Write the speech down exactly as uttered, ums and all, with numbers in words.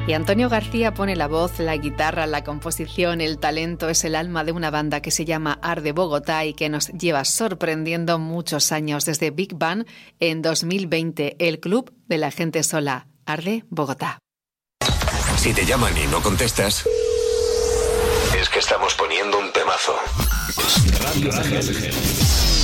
Y Antonio García pone la voz, la guitarra, la composición, el talento, es el alma de una banda que se llama Arde Bogotá y que nos lleva sorprendiendo muchos años, desde Big Bang en dos mil veinte, el club de la gente sola, Arde Bogotá. Si te llaman y no contestas, es que estamos poniendo un temazo. Radio Ángel.